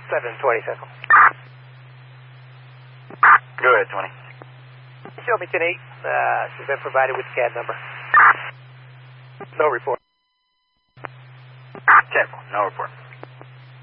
720 Central. Go ahead, 20. Show me 10-8. She's been provided with the CAD number. No report. 10-4, no report.